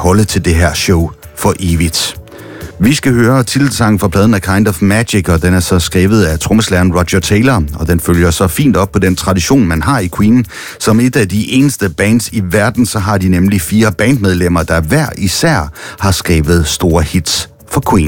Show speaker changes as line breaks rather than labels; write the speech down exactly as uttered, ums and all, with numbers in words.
holde til det her show for evigt. Vi skal høre titelsangen fra pladen af Kind of Magic, og den er så skrevet af trommeslageren Roger Taylor, og den følger så fint op på den tradition, man har i Queen. Som et af de eneste bands i verden, så har de nemlig fire bandmedlemmer, der hver især har skrevet store hits for Queen.